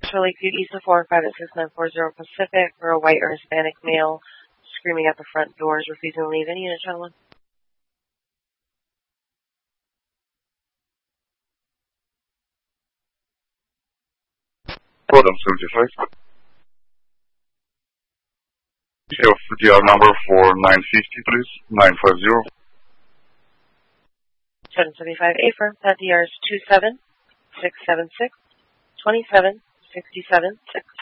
for Lakeview East of 456-940 Pacific for a white or Hispanic male screaming at the front doors, refusing to leave. Any unit, gentlemen? Hold on, 75. FDR number for 950, please. 950. 775 affirm. FDR is 27676 27676.